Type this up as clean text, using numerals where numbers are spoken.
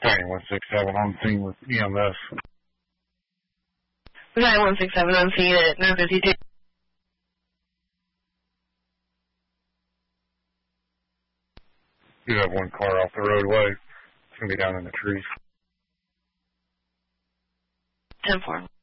County 167 on scene with EMS. County 167 on scene at 952. You have one car off the roadway. It's going to be down in the trees. 10-4.